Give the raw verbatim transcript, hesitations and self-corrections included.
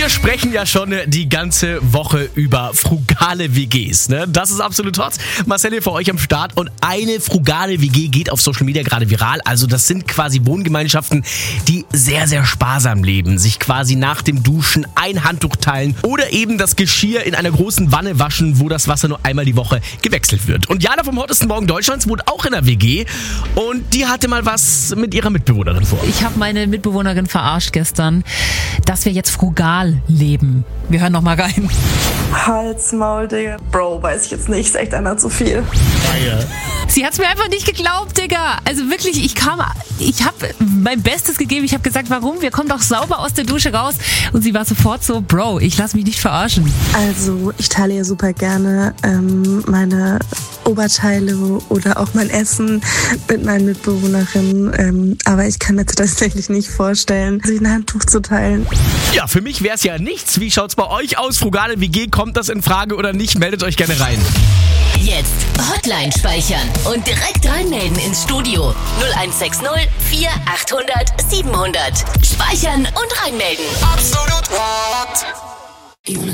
Wir sprechen ja schon die ganze Woche über frugale W Gs. Ne? Das ist absolut hot. Marcel hier für euch am Start. Und eine frugale W G geht auf Social Media gerade viral. Also das sind quasi Wohngemeinschaften, die sehr, sehr sparsam leben. Sich quasi nach dem Duschen ein Handtuch teilen oder eben das Geschirr in einer großen Wanne waschen, wo das Wasser nur einmal die Woche gewechselt wird. Und Jana vom hottesten Morgen Deutschlands wohnt auch in einer W G. Und die hatte mal was mit ihrer Mitbewohnerin vor. Ich habe meine Mitbewohnerin verarscht gestern, dass wir jetzt frugal leben. Wir hören noch mal rein. Hals, Maul, Digga. Bro, weiß ich jetzt nicht, ist echt einer zu viel. Geil. Sie hat's mir einfach nicht geglaubt, Digga. Also wirklich, ich kam, ich habe mein Bestes gegeben. Ich habe gesagt, warum? Wir kommen doch sauber aus der Dusche raus. Und sie war sofort so, Bro, ich lass mich nicht verarschen. Also, ich teile ja super gerne ähm, meine Oberteile oder auch mein Essen mit meinen Mitbewohnerinnen. Ähm, aber ich kann mir tatsächlich nicht vorstellen, sich ein Handtuch zu teilen. Ja, für mich wäre es ja nichts. Wie schaut's bei euch aus? Frugale W G, kommt das in Frage oder nicht? Meldet euch gerne rein. Jetzt Hotline speichern und direkt reinmelden ins Studio. null eins sechs null vier achthundert siebenhundert. Speichern und reinmelden. Absolut hot.